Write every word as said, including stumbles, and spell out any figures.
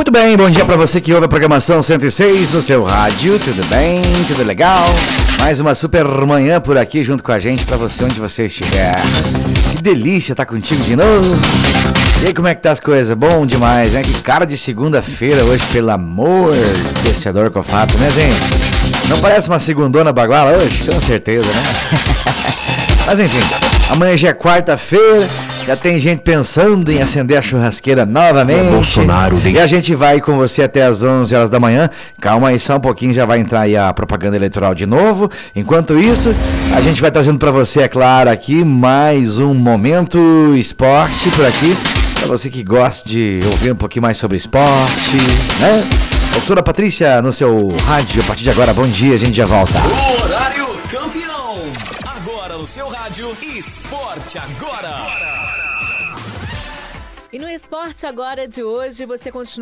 Muito bem, bom dia pra você que ouve a programação cento e seis no seu rádio, tudo bem, tudo legal? Mais uma super manhã por aqui junto com a gente pra você onde você estiver. Que delícia estar contigo de novo. E aí, como é que tá as coisas? Bom demais, né? Que cara de segunda-feira hoje, pelo amor desse Adorco Fato, né, gente? Não parece uma segundona baguala hoje? Com certeza, né? Mas enfim, amanhã já é quarta-feira, já tem gente pensando em acender a churrasqueira novamente. Bolsonaro, e a gente vai com você até as onze horas da manhã. Calma aí, só um pouquinho, já vai entrar aí a propaganda eleitoral de novo. Enquanto isso, a gente vai trazendo para você, é claro, aqui mais um Momento Esporte por aqui. Para você que gosta de ouvir um pouquinho mais sobre esporte, né? Doutora Patrícia, no seu rádio, a partir de agora, bom dia, a gente já volta. O horário campeão, agora no seu rádio, Esporte Agora. E no Esporte Agora de hoje, você continua